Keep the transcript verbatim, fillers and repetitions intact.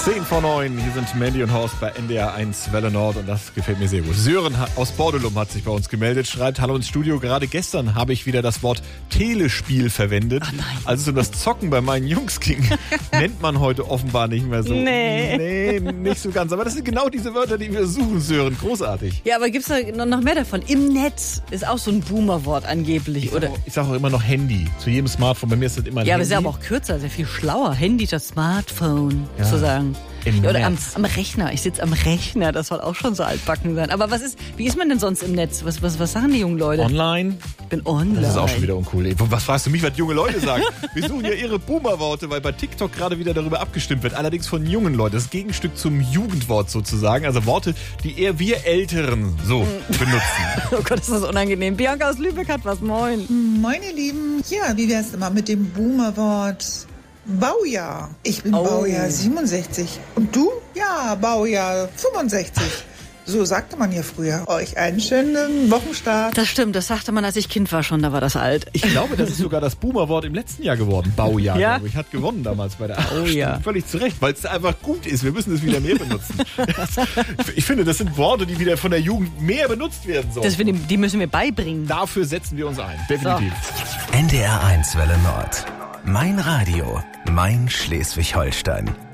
zehn vor neun, hier sind Mandy und Horst bei N D R eins Welle Nord und das gefällt mir sehr gut. Sören aus Bordelum hat sich bei uns gemeldet, schreibt: Hallo ins Studio, gerade gestern habe ich wieder das Wort Telespiel verwendet. Ach nein. Als es um das Zocken bei meinen Jungs ging, nennt man heute offenbar nicht mehr so. Nee. Nee, nicht so ganz. Aber das sind genau diese Wörter, die wir suchen, Sören. Großartig. Ja, aber gibt's da noch mehr davon? Im Netz ist auch so ein Boomer-Wort angeblich, Ich oder? sage auch, ich sag auch immer noch Handy. Zu jedem Smartphone. Bei mir ist das immer ein Ja, aber Handy. es ist ja aber auch kürzer, sehr viel schlauer. Handy statt Smartphone, Ja. zu sagen. Im Ja, oder am, Netz. am Rechner. Ich sitze am Rechner, das soll auch schon so altbacken sein. Aber was ist, wie ist man denn sonst im Netz? Was, was, was sagen die jungen Leute? Online. Ich bin online. Das ist auch schon wieder uncool. Ey, was fragst du mich, was junge Leute sagen? Wir suchen ja ihre Boomer-Worte, weil bei TikTok gerade wieder darüber abgestimmt wird. Allerdings von jungen Leuten. Das Gegenstück zum Jugendwort sozusagen. Also Worte, die eher wir Älteren so benutzen. Oh Gott, ist das unangenehm. Bianca aus Lübeck hat was. Moin. Moin ihr Lieben, ja, wie wär's immer mit dem Boomerwort Baujahr? Ich bin Oh. Baujahr siebenundsechzig. Und du? Ja, Baujahr fünfundsechzig. So sagte man ja früher. Euch einen schönen Wochenstart. Das stimmt, das sagte man, als ich Kind war schon, da war das alt. Ich glaube, das ist sogar das Boomer-Wort im letzten Jahr geworden. Baujahr, Ja? glaube ich. Hat gewonnen damals bei der Oh ja. Völlig zu Recht, weil es einfach gut ist. Wir müssen es wieder mehr benutzen. Ich finde, das sind Worte, die wieder von der Jugend mehr benutzt werden sollen. Das wir, dem- die müssen wir beibringen. Dafür setzen wir uns ein. Definitiv. N D R eins Welle Nord. Mein Radio, mein Schleswig-Holstein.